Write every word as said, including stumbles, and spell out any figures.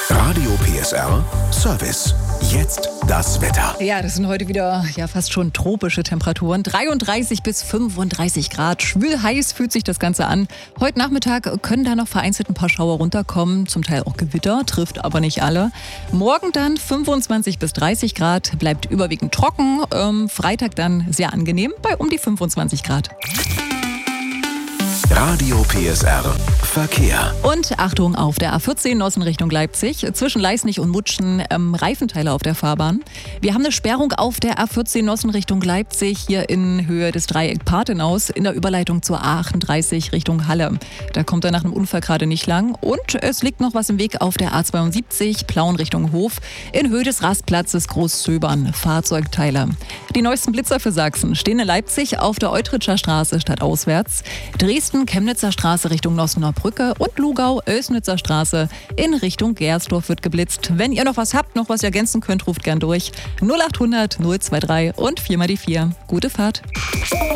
Radio P S R Service. Jetzt das Wetter. Ja, das sind heute wieder ja fast schon tropische Temperaturen. dreiunddreißig bis fünfunddreißig Grad. Schwül heiß fühlt sich das Ganze an. Heute Nachmittag können da noch vereinzelt ein paar Schauer runterkommen. Zum Teil auch Gewitter, trifft aber nicht alle. Morgen dann fünfundzwanzig bis dreißig Grad. Bleibt überwiegend trocken. Ähm, Freitag dann sehr angenehm bei um die fünfundzwanzig Grad. Radio P S R Verkehr. Und Achtung auf der A vierzehn Nossen Richtung Leipzig. Zwischen Leisnig und Mutschen ähm, Reifenteile auf der Fahrbahn. Wir haben eine Sperrung auf der A vierzehn Nossen Richtung Leipzig, hier in Höhe des Dreieck Pathenaus, in der Überleitung zur A achtunddreißig Richtung Halle. Da kommt er nach einem Unfall gerade nicht lang. Und es liegt noch was im Weg auf der A zweiundsiebzig, Plauen Richtung Hof, in Höhe des Rastplatzes Großzöbern, Fahrzeugteile. Die neuesten Blitzer für Sachsen stehen in Leipzig auf der Eutritscher Straße stadtauswärts, Dresden, Chemnitzer Straße Richtung Nossener Brücke und Lugau, Oelsnitzer Straße in Richtung Gersdorf wird geblitzt. Wenn ihr noch was habt, noch was ergänzen könnt, ruft gern durch. null achthundert null zwei drei und vier mal die vier. Gute Fahrt.